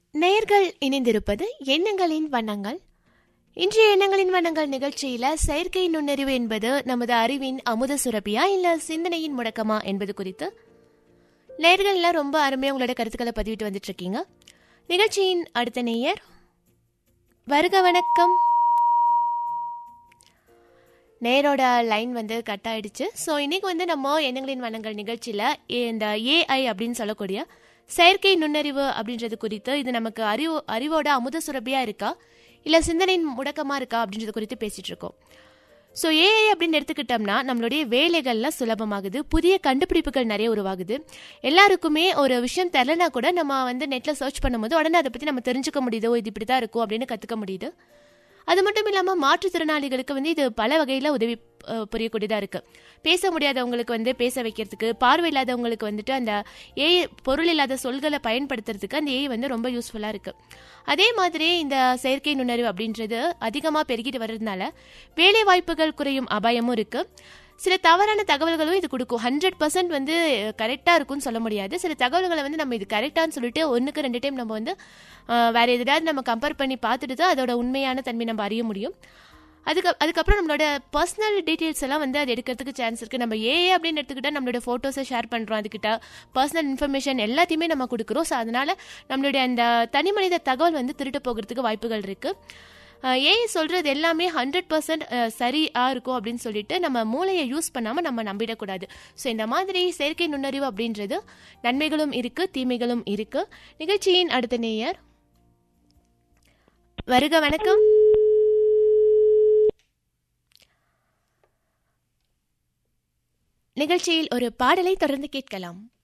நேயர்கள் இணைந்திருப்பது எண்ணங்களின் வண்ணங்கள். இன்றைய எண்ணங்களின் வண்ணங்கள் நிகழ்ச்சியில செயற்கை நுண்ணறிவு என்பது நமது அறிவின் அமுத சுரபியா இல்ல சிந்தனையின் முடக்கமா என்பது குறித்து நேயர்கள்லாம் ரொம்ப அருமையா உங்களோட கருத்துக்களை பதிவிட்டு வந்துட்டு இருக்கீங்க. நிகழ்ச்சியின் அடுத்த நேயர், வருக வணக்கம். நேரோட லைன் கட் ஆயிடுச்சு. ஸோ இன்னைக்கு நம்ம எண்ணங்களின் வண்ணங்கள் நிகழ்ச்சியில் இந்த ஏஐ அப்படின்னு சொல்லக்கூடிய செயற்கை நுண்ணறிவு அப்படின்றது குறித்து, இது நமக்கு அறிவோட அமுத சுரபியாக இருக்கா இல்லை சிந்தனையின் முடக்கமாக இருக்கா அப்படின்றது குறித்து பேசிகிட்டு இருக்கோம். ஸோ ஏஐ அப்படின்னு எடுத்துக்கிட்டோம்னா நம்மளுடைய வேலைகள்லாம் சுலபமாகுது, புதிய கண்டுபிடிப்புகள் நிறைய உருவாகுது. எல்லாருக்குமே ஒரு விஷயம் தெரிலனா கூட நம்ம நெட்டில் சர்ச் பண்ணும்போது உடனே அதை பற்றி நம்ம தெரிஞ்சுக்க முடியுது, இது இப்படி தான் இருக்கும் அப்படின்னு கற்றுக்க முடியுது. அது மட்டும் இல்லாமல் மாற்றுத்திறனாளிகளுக்கு இது பல வகையில் உதவி புரியக்கூடியதாக இருக்குது. பேச முடியாதவங்களுக்கு பேச வைக்கிறதுக்கு, பார்வை இல்லாதவங்களுக்கு அந்த ஏஐ பொருள் இல்லாத சொல்களை பயன்படுத்துறதுக்கு அந்த ஏஐ ரொம்ப யூஸ்ஃபுல்லாக இருக்குது. அதே மாதிரி இந்த செயற்கை நுண்ணறிவு அப்படின்றது அதிகமாக பெருகிட்டு வர்றதுனால வேலை வாய்ப்புகள் குறையும் அபாயமும் இருக்குது. சில தவறான தகவல்களும் இது கொடுக்கும். 100% கரெக்டாக இருக்கும்னு சொல்ல முடியாது. சில தகவல்களை நம்ம இது கரெக்டானு சொல்லிட்டு 1-2 டைம் நம்ம வேற எதாவது நம்ம கம்பேர் பண்ணி பார்த்துட்டு தான் அதோட உண்மையான தன்மை நம்ம அறிய முடியும். அதுக்கப்புறம் நம்மளோட பர்சனல் டீட்டெயில்ஸ் எல்லாம் அது எடுக்கிறதுக்கு சான்ஸ் இருக்குது. நம்ம ஏஏ அப்படின்னு எடுத்துக்கிட்டால் நம்மளோட ஃபோட்டோஸை ஷேர் பண்ணுறோம், அதுக்கிட்ட பர்சனல் இன்ஃபர்மேஷன் எல்லாத்தையுமே நம்ம கொடுக்குறோம். ஸோ அதனால் நம்மளுடைய அந்த தனி மனித தகவல் திருட்டு போகிறதுக்கு வாய்ப்புகள் இருக்குது. ஏஐ சொல்கிறது எல்லாமே 100% சரியாக இருக்கும் அப்படின்னு சொல்லிட்டு நம்ம மூளையை யூஸ் பண்ணாமல் நம்ம நம்பிடக்கூடாது. ஸோ இந்த மாதிரி செயற்கை நுண்ணறிவு அப்படின்றது நன்மைகளும் இருக்குது, தீமைகளும் இருக்குது. நிகழ்ச்சியின் அடுத்த நேயர், வருக வணக்கம். நிகழ்ச்சியில் ஒரு பாடலை தொடர்ந்து கேட்கலாம்.